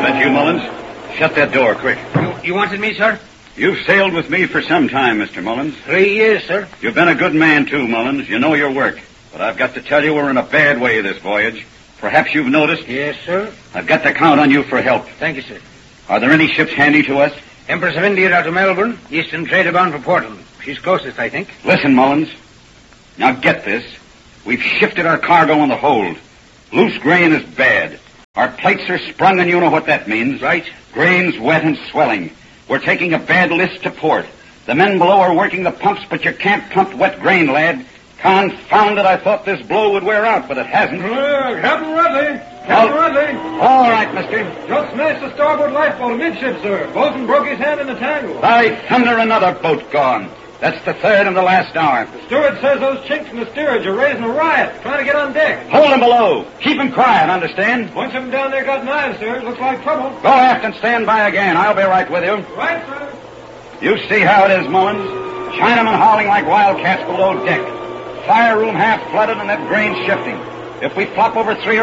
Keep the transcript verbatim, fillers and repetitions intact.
that you, Mullins? Shut that door, quick. You, you wanted me, sir? You've sailed with me for some time, Mister Mullins. Three years, sir. You've been a good man, too, Mullins. You know your work. But I've got to tell you we're in a bad way this voyage. Perhaps you've noticed. Yes, sir. I've got to count on you for help. Thank you, sir. Are there any ships handy to us? Empress of India out to Melbourne. Eastern trader bound for Portland. She's closest, I think. Listen, Mullins. Now get this. We've shifted our cargo on the hold. Loose grain is bad. Our plates are sprung, and you know what that means. Right. Grain's wet and swelling. We're taking a bad list to port. The men below are working the pumps, but you can't pump wet grain, lad. Confound it, I thought this blow would wear out, but it hasn't. Uh, Captain Ridley! Captain Well- Ridley! All right, mister. Just smashed the starboard lifeboat amidship, sir. Bosun broke his hand in the tangle. By thunder, another boat gone. That's the third and the last hour. The steward says those chinks in the steerage are raising a riot, trying to get on deck. Hold them below. Keep them quiet, understand? Bunch of them down there got knives, sir. Looks like trouble. Go aft and stand by again. I'll be right with you. Right, sir. You see how it is, Mullins. Chinamen hauling like wildcats below deck. Fire room half flooded and that grain shifting. If we flop over three